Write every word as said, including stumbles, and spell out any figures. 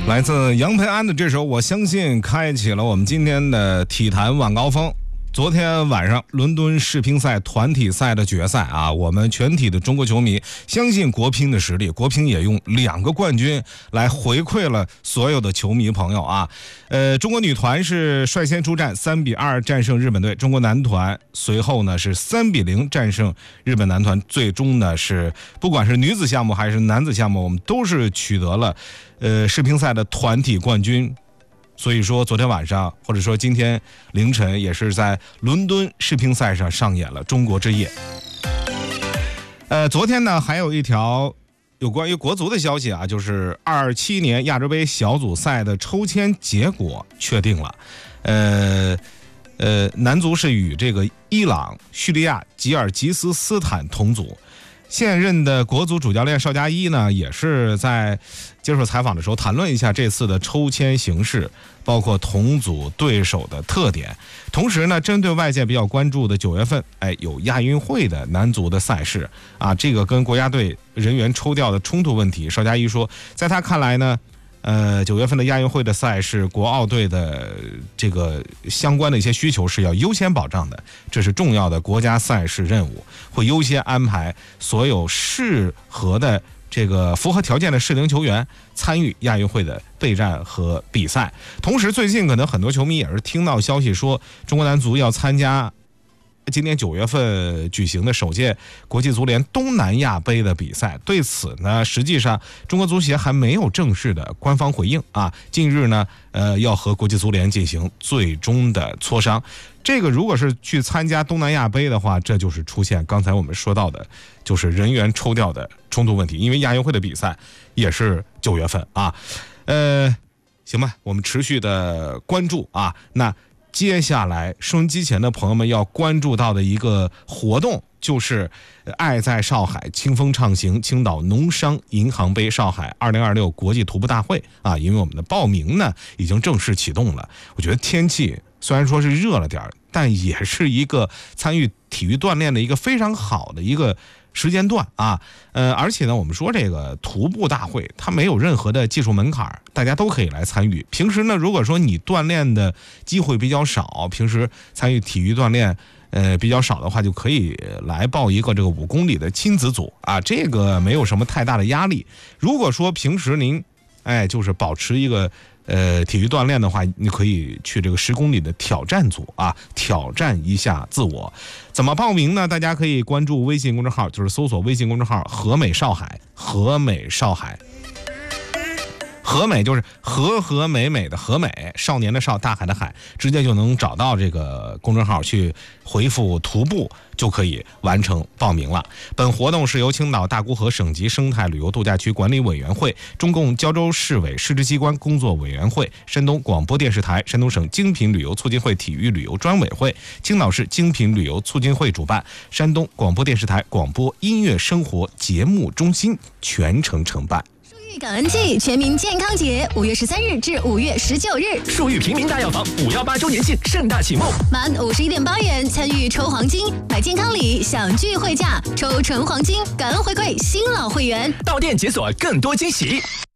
来自杨培安的这首《我相信》开启了我们今天的体坛晚高峰。昨天晚上伦敦世乒赛团体赛的决赛啊，我们全体的中国球迷相信国乒的实力，国乒也用两个冠军来回馈了所有的球迷朋友啊。呃，中国女团是率先出战，三比二战胜日本队；中国男团随后呢是三比零战胜日本男团。最终呢是不管是女子项目还是男子项目，我们都是取得了呃世乒赛的团体冠军。所以说昨天晚上或者说今天凌晨也是在伦敦世乒赛上上演了中国之夜。呃，昨天呢还有一条有关于国足的消息啊，就是二七年亚洲杯小组赛的抽签结果确定了。呃呃，男足是与这个伊朗、叙利亚、吉尔吉斯斯坦同组。现任的国足主教练邵佳一呢，也是在接受采访的时候谈论一下这次的抽签形式，包括同组对手的特点。同时呢，针对外界比较关注的九月份，哎，有亚运会的男足的赛事啊，这个跟国家队人员抽调的冲突问题，邵佳一说，在他看来呢，呃，九月份的亚运会的赛事，国奥队的这个相关的一些需求是要优先保障的，这是重要的国家赛事任务，会优先安排所有适合的这个符合条件的适龄球员参与亚运会的备战和比赛。同时，最近可能很多球迷也是听到消息说，中国男足要参加今年九月份举行的首届国际足联东南亚杯的比赛。对此呢，实际上中国足协还没有正式的官方回应啊。近日呢，呃，要和国际足联进行最终的磋商。这个如果是去参加东南亚杯的话，这就是出现刚才我们说到的，就是人员抽调的冲突问题。因为亚运会的比赛也是九月份啊，呃，行吧，我们持续的关注啊。那接下来收音机前的朋友们要关注到的一个活动，就是爱在上海清风畅行青岛农商银行杯上海二零二六国际徒步大会啊。因为我们的报名呢已经正式启动了，我觉得天气虽然说是热了点，但也是一个参与体育锻炼的一个非常好的一个时间段啊。呃，而且呢，我们说这个徒步大会它没有任何的技术门槛，大家都可以来参与。平时呢，如果说你锻炼的机会比较少，平时参与体育锻炼呃比较少的话，就可以来报一个这个五公里的亲子组啊，这个没有什么太大的压力。如果说平时您哎就是保持一个呃，体育锻炼的话，你可以去这个十公里的挑战组啊，挑战一下自我。怎么报名呢？大家可以关注微信公众号，就是搜索微信公众号“和美少海”，和美少海。和美就是和和美美的和美，少年的少，大海的海，直接就能找到这个公众号，去回复徒步就可以完成报名了。本活动是由青岛大沽河省级生态旅游度假区管理委员会、中共胶州市委市直机关工作委员会、山东广播电视台、山东省精品旅游促进会体育旅游专委会、青岛市精品旅游促进会主办，山东广播电视台广播音乐生活节目中心全程承办。 感恩季全民健康节，五月十三日至五月十九日， 树玉平民大药房五幺八周年庆盛大启幕， 满五十一点八元参与抽黄金，买健康礼享聚会价，抽纯黄金，感恩回馈新老会员， 到店解锁更多惊喜。